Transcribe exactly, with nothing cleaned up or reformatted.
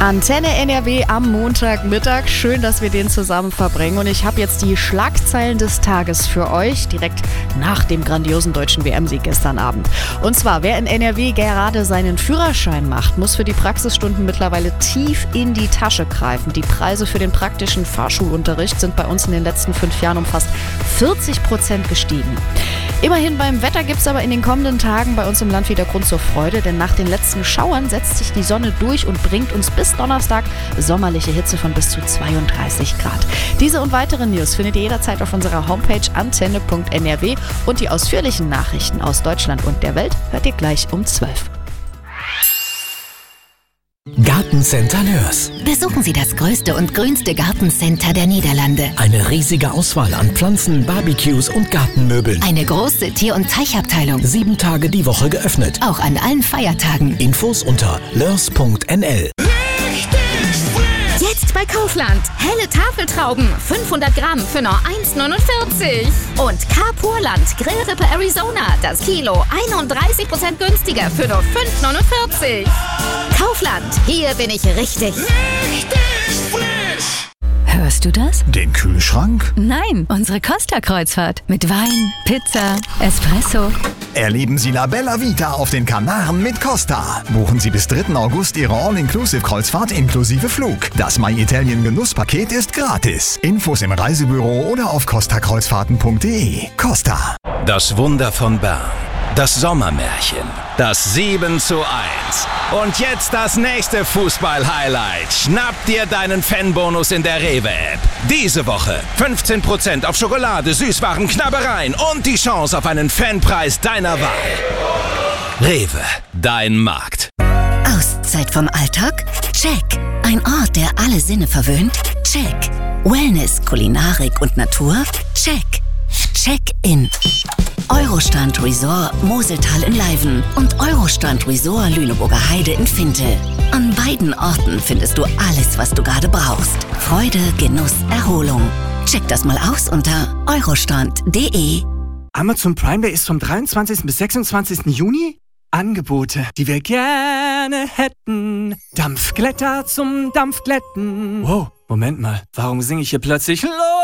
Antenne N R W am Montagmittag. Schön, dass wir den zusammen verbringen. Und ich habe jetzt die Schlagzeilen des Tages für euch, direkt nach dem grandiosen deutschen W M-Sieg gestern Abend. Und zwar, wer in N R W gerade seinen Führerschein macht, muss für die Praxisstunden mittlerweile tief in die Tasche greifen. Die Preise für den praktischen Fahrschulunterricht sind bei uns in den letzten fünf Jahren um fast vierzig Prozent gestiegen. Immerhin beim Wetter gibt es aber in den kommenden Tagen bei uns im Land wieder Grund zur Freude, denn nach den letzten Schauern setzt sich die Sonne durch und bringt uns bis Donnerstag sommerliche Hitze von bis zu zweiunddreißig Grad. Diese und weitere News findet ihr jederzeit auf unserer Homepage antenne punkt n r w und die ausführlichen Nachrichten aus Deutschland und der Welt hört ihr gleich um zwölf. Gartencenter Lörs. Besuchen Sie das größte und grünste Gartencenter der Niederlande. Eine riesige Auswahl an Pflanzen, Barbecues und Gartenmöbeln. Eine große Tier- und Teichabteilung. Sieben Tage die Woche geöffnet. Auch an allen Feiertagen. Infos unter lörs punkt n l. Jetzt bei Kaufland. Helle Tafeltrauben, fünfhundert Gramm für nur eins neunundvierzig. Und Carpurland Grillrippe Arizona, das Kilo einunddreißig Prozent günstiger für nur fünf neunundvierzig. Kaufland, hier bin ich richtig. Richtig frisch. Hörst du das? Den Kühlschrank? Nein, unsere Costa-Kreuzfahrt. Mit Wein, Pizza, Espresso. Erleben Sie La Bella Vita auf den Kanaren mit Costa. Buchen Sie bis dritten August Ihre All-Inclusive-Kreuzfahrt inklusive Flug. Das My Italien Genusspaket ist gratis. Infos im Reisebüro oder auf costa kreuzfahrten punkt d e. Costa. Das Wunder von Bern. Das Sommermärchen. Das sieben zu eins. Und jetzt das nächste Fußball-Highlight. Schnapp dir deinen Fanbonus in der Rewe-App. Diese Woche fünfzehn Prozent auf Schokolade, Süßwaren, Knabbereien und die Chance auf einen Fanpreis deiner Wahl. Rewe, dein Markt. Auszeit vom Alltag? Check. Ein Ort, der alle Sinne verwöhnt? Check. Wellness, Kulinarik und Natur? Check. Check-in. Eurostrand Resort Moseltal in Leiven und Eurostrand Resort Lüneburger Heide in Finte. An beiden Orten findest du alles, was du gerade brauchst. Freude, Genuss, Erholung. Check das mal aus unter eurostrand punkt d e. Amazon Prime Day ist vom dreiundzwanzigsten bis sechsundzwanzigsten Juni. Angebote, die wir gerne hätten. Dampfglätter zum Dampfglätten. Wow, Moment mal, warum singe ich hier plötzlich Los?